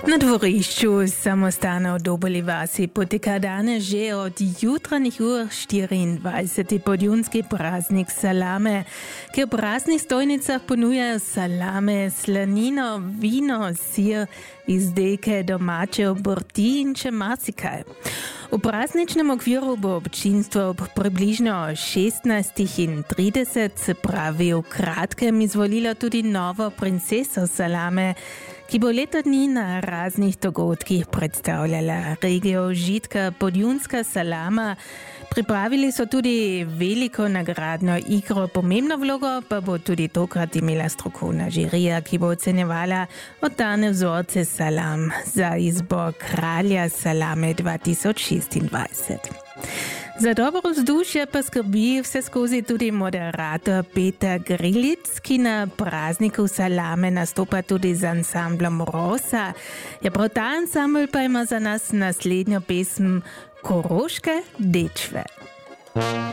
Na dvorišču samostana v Doboli vasi poteka danes že od jutranjih ur 24. podjunski praznik salame, ki v praznih stojnicah ponuja salame, slanino, vino, sir, izdelke domače obrti in še marsikaj. V prazničnem okviru bo občinstvo ob približno 16:30, se pravi v kratkem, izvolilo tudi novo princeso salame, ki bo leto dni na raznih dogodkih predstavljala regijo užitka Podjunska salama. Pripravili so tudi veliko nagradno igro, pomembno vlogo pa bo tudi tokrat imela strokovna žirija, ki bo ocenjevala oddane vzorce salam za izbor kralja salame 2026. Za dobro vzdušje pa skrbi vse skozi tudi moderator Peter Grilic, ki na prazniku salame nastopa tudi z ansamblom Rosa. Ja, prav ta ansambl pa ima za nas naslednjo pesem Koroške dečve.